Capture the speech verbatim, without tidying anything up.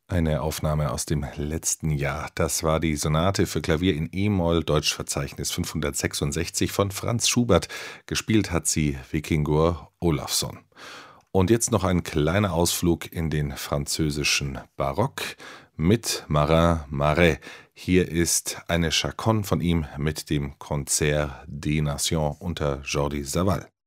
Eine Aufnahme aus dem letzten Jahr. Das war die Sonate für Klavier in e-Moll, Deutschverzeichnis fünfhundertsechsundsechzig von Franz Schubert. Gespielt hat sie Vikingur Olafsson. Und jetzt noch ein kleiner Ausflug in den französischen Barock mit Marin Marais. Hier ist eine Chaconne von ihm mit dem Concert des Nations unter Jordi Savall.